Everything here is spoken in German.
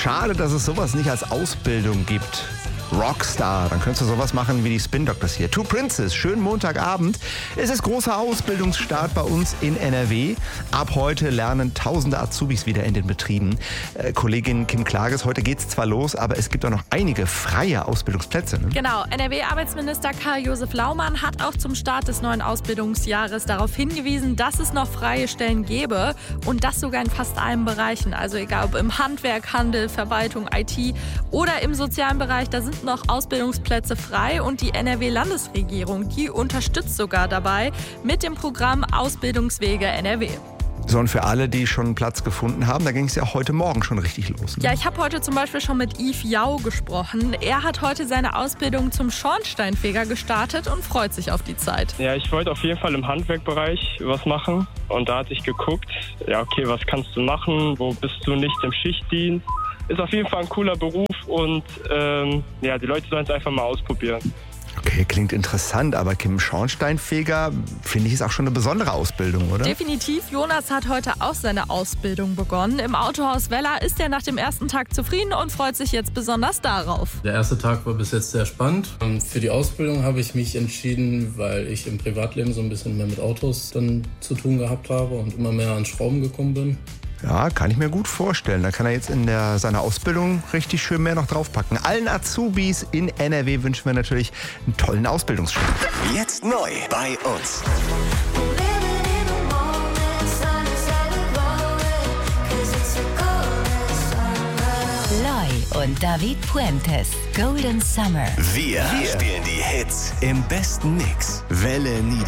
Schade, dass es sowas nicht als Ausbildung gibt. Rockstar, dann könntest du sowas machen wie die Spin Doctors hier. Two Princes, schönen Montagabend. Es ist großer Ausbildungsstart bei uns in NRW. Ab heute lernen tausende Azubis wieder in den Betrieben. Kollegin Kim Klages, heute geht's zwar los, aber es gibt auch noch einige freie Ausbildungsplätze. Ne? Genau, NRW-Arbeitsminister Karl-Josef Laumann hat auch zum Start des neuen Ausbildungsjahres darauf hingewiesen, dass es noch freie Stellen gäbe und das sogar in fast allen Bereichen. Also egal ob im Handwerk, Handel, Verwaltung, IT oder im sozialen Bereich, da sind noch Ausbildungsplätze frei und die NRW-Landesregierung, die unterstützt sogar dabei mit dem Programm Ausbildungswege NRW. So, und für alle, die schon einen Platz gefunden haben, da ging es ja heute Morgen schon richtig los. Ne? Ja, ich habe heute zum Beispiel schon mit Yves Jau gesprochen. Er hat heute seine Ausbildung zum Schornsteinfeger gestartet und freut sich auf die Zeit. Ja, ich wollte auf jeden Fall im Handwerkbereich was machen und da hatte ich geguckt, ja okay, was kannst du machen, wo bist du nicht im Schichtdienst? Ist auf jeden Fall ein cooler Beruf und die Leute sollen es einfach mal ausprobieren. Okay, klingt interessant, aber Kim, Schornsteinfeger, finde ich, ist auch schon eine besondere Ausbildung, oder? Definitiv. Jonas hat heute auch seine Ausbildung begonnen. Im Autohaus Weller ist er nach dem ersten Tag zufrieden und freut sich jetzt besonders darauf. Der erste Tag war bis jetzt sehr spannend. Für die Ausbildung habe ich mich entschieden, weil ich im Privatleben so ein bisschen mehr mit Autos dann zu tun gehabt habe und immer mehr an Schrauben gekommen bin. Ja, kann ich mir gut vorstellen. Da kann er jetzt in seiner Ausbildung richtig schön mehr noch draufpacken. Allen Azubis in NRW wünschen wir natürlich einen tollen Ausbildungsstart. Jetzt neu bei uns. Loi und David Puentes, Golden Summer. Wir spielen die Hits im besten Mix. Welle Nieder.